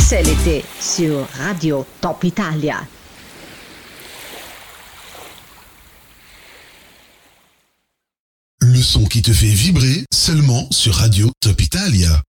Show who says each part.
Speaker 1: C'est l'été sur Radio Top Italia.
Speaker 2: Le son qui te fait vibrer seulement sur Radio Top Italia.